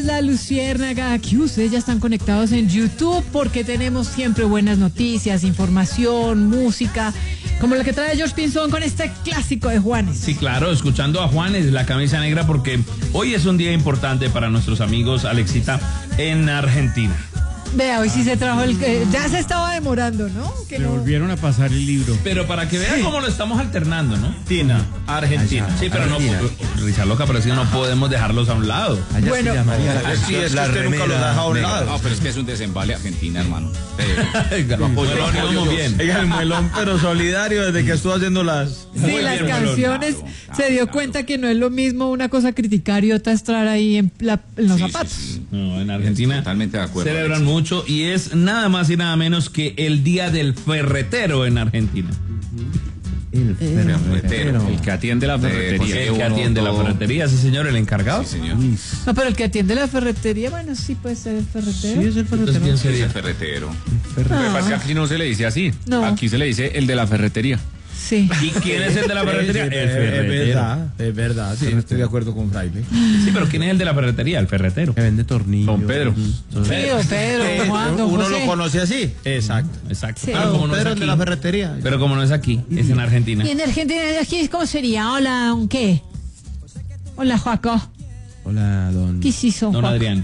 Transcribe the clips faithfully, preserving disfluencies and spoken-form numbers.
La Luciérnaga. Que ustedes ya están conectados en YouTube porque tenemos siempre buenas noticias, información, música, como la que trae George Pinzón con este clásico de Juanes. Sí, claro, escuchando a Juanes, la camisa negra, porque hoy es un día importante para nuestros amigos, Alexita, en Argentina. Vea, hoy sí se trajo el... Eh, ya se estaba demorando, ¿no? Que Le no... volvieron a pasar el libro. Pero para que vean sí. cómo lo estamos alternando, ¿no? Argentina, Argentina. Sí, pero Argentina. no, Richard Loca, pero es que no podemos dejarlos a un sí. Allá bueno, se llamaría la, sí, es la que usted nunca lo deja a un lado. No, pero es que es un desembale Argentina, hermano. Eh, lo apoyo, lo apoyo muy bien. Oiga, el muelón, pero solidario desde que estuvo haciendo las... Sí, muy las bien, canciones, claro, claro, se dio claro. cuenta que no es lo mismo una cosa criticar y otra estar ahí en, la, en los sí, zapatos. Sí, sí. No, en Argentina totalmente de acuerdo, celebran Alex. mucho y es nada más y nada menos que el Día del Ferretero en Argentina. El ferretero. El que atiende la ferretería. El que atiende la ferretería, sí señor, el encargado. Sí, señor. No, pero el que atiende la ferretería, bueno, sí puede ser el ferretero. Sí, es el ferretero. Entonces, ¿quién sería el ferretero? El ferretero. Lo que pasa es que aquí no se le dice así. No. Aquí se le dice el de la ferretería. Sí. ¿Y quién es el de la ferretería? El El ferretero. Es verdad, es verdad, sí, no estoy de acuerdo con Fraile. Sí, pero ¿quién es el de la ferretería? El ferretero. Que vende tornillos. Don Pedro. Sí, don Pedro, Juan, don Uno José. lo conoce así. Exacto. Exacto. Sí. Pero como no es Pedro aquí, de la ferretería. pero como no es aquí, es en Argentina. Y en Argentina, aquí, ¿cómo sería? Hola, ¿un qué? Hola, Joaco. Hola, don... ¿Qué hiciste, Don Joaco? Adrián.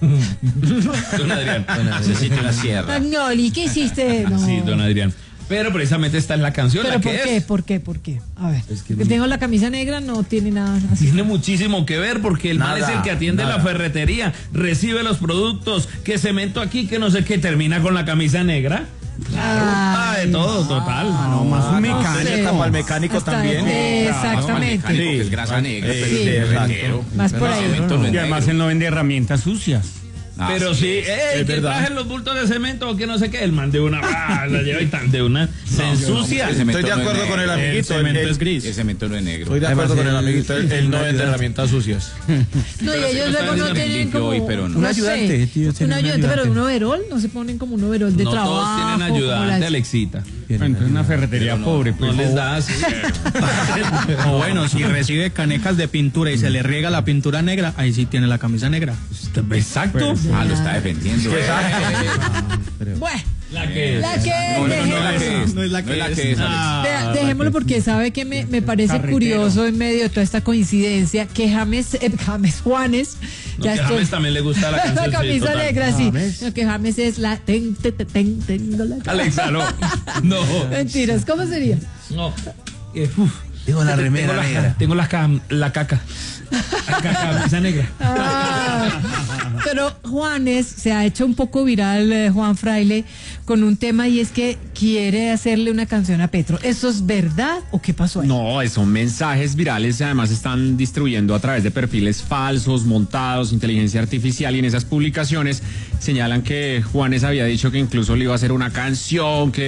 Don Adrián. Necesito una sierra. Magnoli, ¿qué hiciste? No. Sí, don Adrián. Pero precisamente esta es la canción, ¿Pero la por que qué? es. ¿Por qué? ¿Por qué? A ver, Es que que mi- tengo la camisa negra no tiene nada así. Tiene muchísimo que ver porque el man Nada, es el que atiende nada. la ferretería, recibe los productos, que cemento aquí, que no sé qué, termina con la camisa negra. Ah, Ah, de todo, total. No, más un no mecánico. sé. Está para el mecánico Hasta también. de- Mecánico, exactamente. que es grasa negra, Sí, pero sí, es exacto. ferretero. Más por Pero ahí. cemento no es Y además negro. él no vende herramientas sucias. Ah, Pero sí, ey, es que verdad. traje los bultos de cemento o que no sé qué, el man de una, ah, la lleva y tan de una, se ensucia. el cemento Estoy de no es acuerdo con el negro. amiguito. El cemento él- es gris. El cemento no es negro. Estoy de acuerdo Además, con el él- amiguito. Él, él no vende herramientas sucias. No, y Pero ellos sí lo luego están no diciendo tienen limpio como hoy, pero no. Un sé, ayudante, tío, un tiene un ayudante, pero ayudante. un overol, no se ponen como un overol de No trabajo. todos tienen como ayudante, las- Alexita. Entonces una ferretería Pero no, pobre, No pues. les da así. O bueno, si recibe canecas de pintura y se le riega la pintura negra, ahí sí tiene la camisa negra. Exacto. Ah, lo está defendiendo. Bueno, La que la que No, no, no, no, la dejemos. que es. No es la que No es la es. que es, Alex. Ah, Vea, dejémoslo porque sabe que me, me parece Carretero. curioso en medio de toda esta coincidencia que James, eh, James Juanes No, que estoy- James también le gusta la canción. sí, camisa total. negra, sí. James. No, que James es la ten, ten, ten, ten, tengo la Alexa, no. No. Mentiras, ¿cómo sería? No. Eh, uf. Digo la remera tengo la, negra. Tengo la, cam- la caca. La caca, camisa negra. Ah, pero Juanes se ha hecho un poco viral, eh, Juan Fraile, con un tema y es que quiere hacerle una canción a Petro. ¿Eso es verdad o qué pasó ahí? No, son mensajes virales, además están distribuyendo a través de perfiles falsos, montados, inteligencia artificial, y en esas publicaciones señalan que Juanes había dicho que incluso le iba a hacer una canción, que